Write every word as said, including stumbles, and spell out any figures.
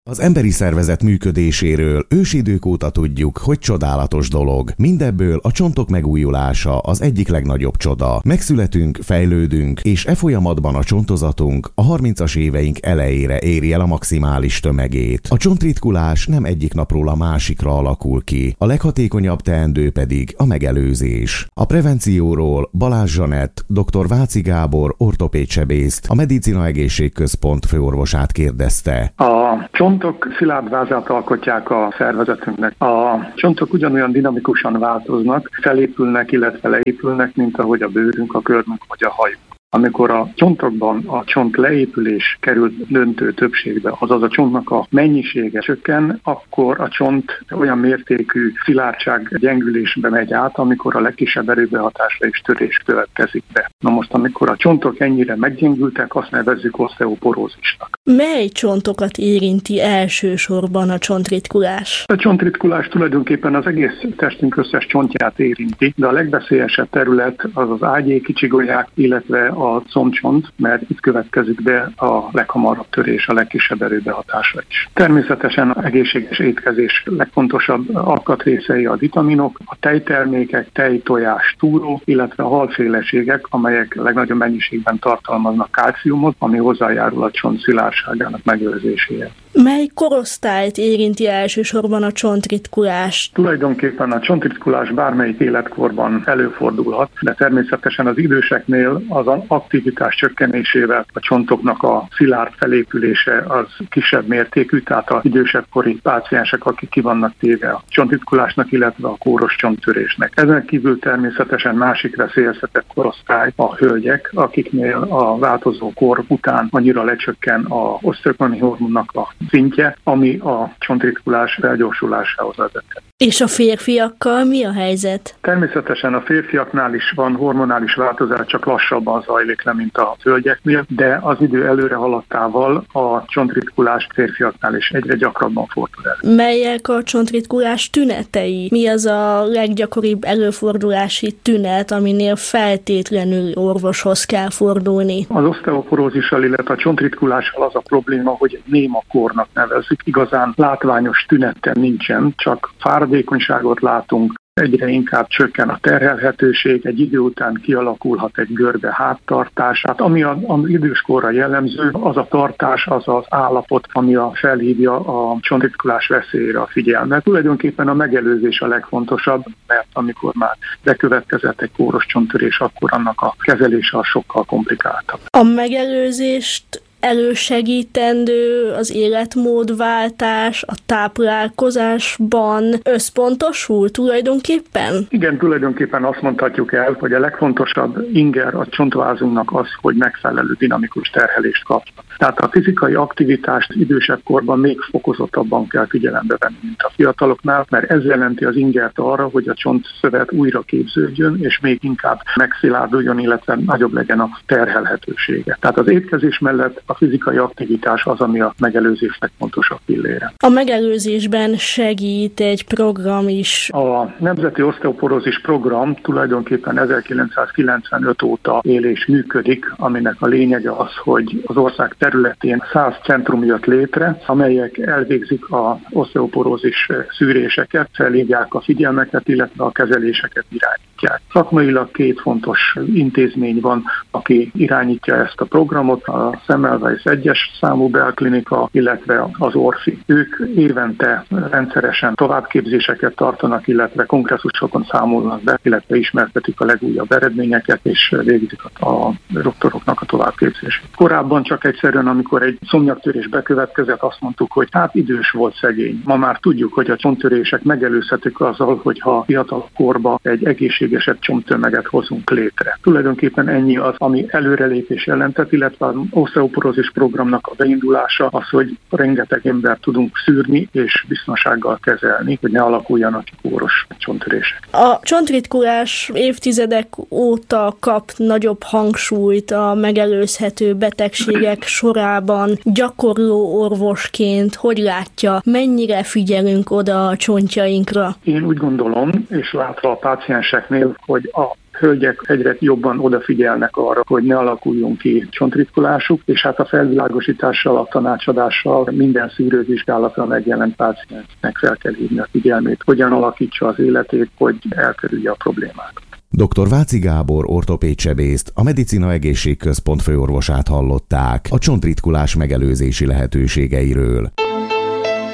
Az emberi szervezet működéséről ősidők óta tudjuk, hogy csodálatos dolog. Mindebből a csontok megújulása az egyik legnagyobb csoda. Megszületünk, fejlődünk, és e folyamatban a csontozatunk a harmincas éveink elejére éri el a maximális tömegét. A csontritkulás nem egyik napról a másikra alakul ki, a leghatékonyabb teendő pedig a megelőzés. A prevencióról Balázs Zsanett, dr. Váci Gábor ortopédsebészt, a Medicina Egészségközpont főorvosát kérdezte. A csontok szilárd vázát alkotják a szervezetünknek. A csontok ugyanolyan dinamikusan változnak, felépülnek, illetve leépülnek, mint ahogy a bőrünk, a körmünk vagy a hajunk. Amikor a csontokban a csont leépülés kerül döntő többségbe, azaz a csontnak a mennyisége csökken, akkor a csont olyan mértékű szilárdság gyengülésbe megy át, amikor a legkisebb erőbehatásra is törés következik be. Na most, amikor a csontok ennyire meggyengültek, azt nevezzük oszteoporózisnak. Mely csontokat érinti elsősorban a csontritkulás? A csontritkulás tulajdonképpen az egész testünk összes csontját érinti, de a legveszélyesebb terület az az ágyéki csigolyák, illetve a combcsont, mert itt következik be a leghamarabb törés, a legkisebb erőbehatásra is. Természetesen az egészséges étkezés legfontosabb alkatrészei a vitaminok, a tejtermékek, tej, tojás, túró, illetve a halféleségek, amelyek legnagyobb mennyiségben tartalmaznak kálciumot, ami hozzájárul a csont szilárdságának megőrzéséhez. Mely korosztályt érinti elsősorban a csontritkulás? Tulajdonképpen a csontritkulás bármelyik életkorban előfordulhat, de természetesen az időseknél az aktivitás csökkenésével a csontoknak a szilárd felépülése az kisebb mértékű, tehát az idősebb kori páciensek, akik ki vannak téve a csontritkulásnak, illetve a kóros csonttörésnek. Ezen kívül természetesen másik veszélyeztetett korosztály a hölgyek, akiknél a változó kor után annyira lecsökken a ösztrogén hormonnak a szintje, ami a csontritkulás felgyorsulásához vezethet. És a férfiakkal mi a helyzet? Természetesen a férfiaknál is van hormonális változás, csak lassabban zajlik le, mint a hölgyeknél, de az idő előre haladtával a csontritkulás férfiaknál is egyre gyakrabban fordul elő. Melyek a csontritkulás tünetei? Mi az a leggyakoribb előfordulási tünet, aminél feltétlenül orvoshoz kell fordulni? Az oszteoporózissal, illetve a csontritkulással az a probléma, hogy egy néma kornak nevezzük. Igazán látványos tünete nincsen, csak fáradékonyságot látunk, egyre inkább csökken a terhelhetőség, egy idő után kialakulhat egy görbe háttartás. Hát ami az időskorra jellemző, az a tartás, az az állapot, ami a felhívja a csontritkulás veszélyére a figyelmet. Tulajdonképpen a megelőzés a legfontosabb, mert amikor már bekövetkezett egy kóros csonttörés, akkor annak a kezelése a sokkal komplikáltabb. A megelőzést elősegítendő az életmódváltás, a táplálkozásban összpontosul tulajdonképpen? Igen, tulajdonképpen azt mondhatjuk el, hogy a legfontosabb inger a csontvázunknak az, hogy megfelelő dinamikus terhelést kapnak. Tehát a fizikai aktivitást idősebb korban még fokozottabban kell figyelembe venni, mint a fiataloknál, mert ez jelenti az ingert arra, hogy a csontszövet újra képződjön, és még inkább megszilárduljon, illetve nagyobb legyen a terhelhetősége. Tehát az étkezés mellett a fizikai aktivitás az, ami a megelőzés legfontosabb pillére. A megelőzésben segít egy program is. A Nemzeti Oszteoporózis Program tulajdonképpen ezerkilencszázkilencvenöt óta él és működik, aminek a lényege az, hogy az ország területén száz centrum jött létre, amelyek elvégzik az oszteoporózis szűréseket, felhívják a figyelmeket, illetve a kezeléseket irányítják. Szakmailag két fontos intézmény van, aki irányítja ezt a programot, a Semmelweis egyes számú belklinika, illetve az Orfi. Ők évente rendszeresen továbbképzéseket tartanak, illetve kongresszusokon számolnak be, illetve ismertetik a legújabb eredményeket, és végzik a doktoroknak a továbbképzését. Korábban csak egyszerűen, amikor egy szomnyaktörés bekövetkezett, azt mondtuk, hogy hát idős volt szegény. Ma már tudjuk, hogy a csonttörések megelőzhetők azzal, hogyha fiatal korba egy egészségesebb csonttömeget hozunk létre. Tulajdonképpen ennyi az, ami előrelépés jelentett, illetve az oszteoporózis programnak a beindulása az, hogy rengeteg embert tudunk szűrni és biztonsággal kezelni, hogy ne alakuljanak ki kóros csonttörések. A csontritkulás évtizedek óta kap nagyobb hangsúlyt a megelőzhető betegségek sorában. Gyakorló orvosként hogy látja, mennyire figyelünk oda a csontjainkra? Én úgy gondolom, és látva a pácienseknél, hogy a hölgyek egyre jobban odafigyelnek arra, hogy ne alakuljon ki csontritkulásuk, és hát a felvilágosítással, a tanácsadással minden szűrővizsgálatra megjelent páciensnek fel kell hívni a figyelmét, hogyan alakítsa az életét, hogy elkerülje a problémákat. doktor Váci Gábor ortopédsebészt, a Medicina Egészségközpont főorvosát hallották a csontritkulás megelőzési lehetőségeiről.